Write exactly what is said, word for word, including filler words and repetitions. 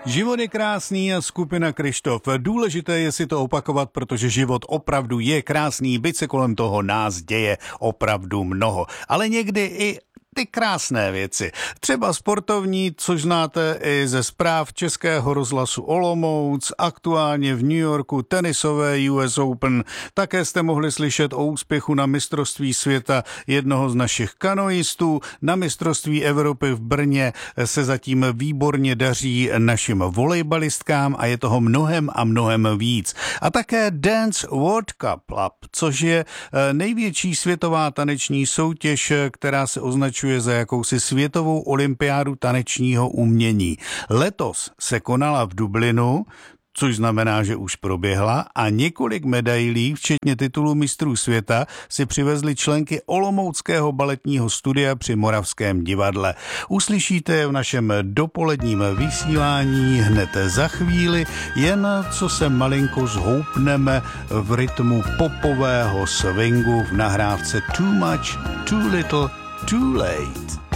Život je krásný a skupina Kryštof. Důležité je si to opakovat, protože život opravdu je krásný, byť se kolem toho nás děje opravdu mnoho. Ale někdy i ty krásné věci. Třeba sportovní, což znáte i ze zpráv Českého rozhlasu Olomouc, aktuálně v New Yorku tenisové U S Open. Také jste mohli slyšet o úspěchu na mistrovství světa jednoho z našich kanoistů. Na mistrovství Evropy v Brně se zatím výborně daří našim volejbalistkám a je toho mnohem a mnohem víc. A také Dance World Cup, což je největší světová taneční soutěž, která se označuje za jakousi světovou olympiádu tanečního umění. Letos se konala v Dublinu, což znamená, že už proběhla, a několik medailí, včetně titulu mistrů světa, si přivezly členky Olomouckého baletního studia při Moravském divadle. Uslyšíte je v našem dopoledním vysílání hned za chvíli, jen co se malinko zhoupneme v rytmu popového swingu v nahrávce Too Much, Too Little, Too Late.